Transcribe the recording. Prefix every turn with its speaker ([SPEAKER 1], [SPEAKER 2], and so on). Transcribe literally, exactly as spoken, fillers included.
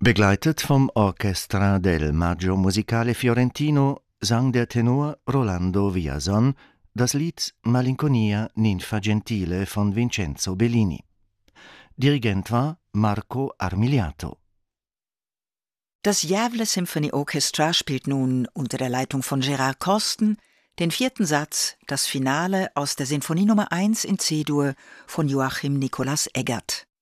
[SPEAKER 1] Begleitet vom Orchestra del Maggio Musicale Fiorentino sang der Tenor Rolando Villazon das Lied Malinconia ninfa gentile von Vincenzo Bellini. Dirigent war Marco Armiliato.
[SPEAKER 2] Das Gävle Symphony Orchestra spielt nun unter der Leitung von Gerard Kosten den vierten Satz, das Finale aus der Sinfonie Nummer eins in C-Dur von Joachim Nicolas Eggert.